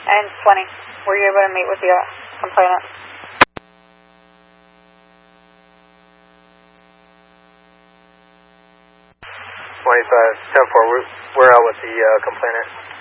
And 20. Were you able to meet with the complainant? 25, 10-4, we're out with the complainant.